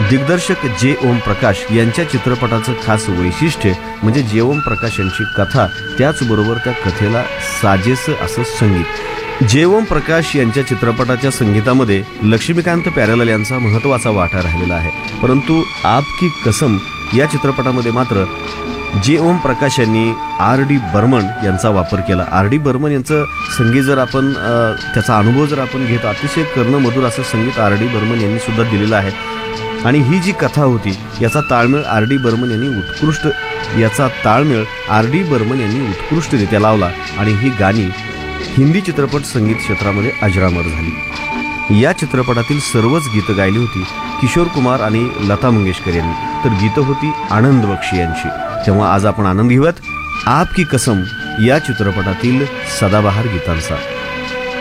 दिग्दर्शक जे ओम प्रकाश यांच्या चित्रपटाचं खास वैशिष्ट्य म्हणजे जे ओम प्रकाश यांची कथा, त्याचबरोबर त्या कथेला साजेसं असं संगीत. जे ओम प्रकाश यांच्या चित्रपटाच्या संगीतामध्ये लक्ष्मीकांत प्यारेलाल यांचा महत्त्वाचा वाटा राहिलेला आहे. परंतु आपकी कसम या चित्रपटामध्ये मात्र जे ओम प्रकाश यांनी R.D. बर्मन यांचा वापर केला. R.D. बर्मन यांचं संगीत जर आपण त्याचा अनुभव जर आपण घेतो, अतिशय कर्णमधुर असं संगीत R.D. बर्मन यांनी सुद्धा दिलेलं आहे. आणि ही जी कथा होती याचा ताळमेळ R.D. बर्मन यांनी उत्कृष्टरित्या लावला आणि ही गाणी हिंदी चित्रपट संगीत क्षेत्रामध्ये अजरामर झाली. या चित्रपटातील सर्वच गीतं गायली होती किशोर कुमार आणि लता मंगेशकर यांनी, तर गीतं होती आनंद बक्षी यांची. तेव्हा आज आपण आनंद घेऊयात आपकी कसम या चित्रपटातील सदाबहार गीतांचा.